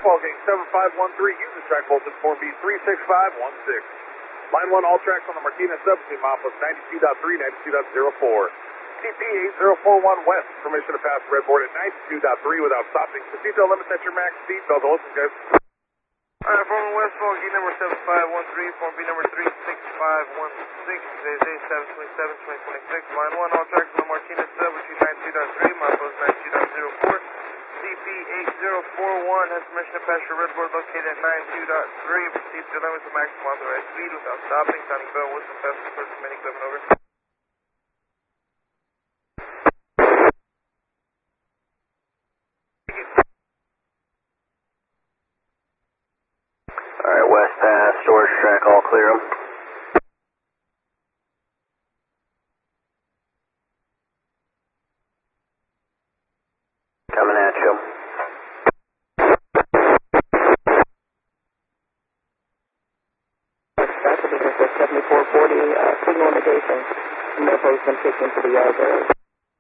Volgang 7513, use the track voltage 4B36516. Line 1, all tracks on the Martinez sub between milepost 92.3, 92.04. CP 8041 West, permission to pass redboard at 92.3 without stopping. The seatbelt limits at your max seatbelt. Listen, guys. Alright, Form West Volgang number 7513, Form B number 36516, today's day 7/27/2026. Line 1, all tracks on the Martinez sub between 92.3, milepost 92.04. CP 8041 has permission to pass your redboard located at 92.3. Proceed to the limits of maximum authorized speed without stopping. Sounding bell, whistle, passenger first, remaining equipment over. Alright, West Pass, storage track, all clear 'em. Coming at you. Traffic is 7440, signal indication. No postman kicked into the yard there.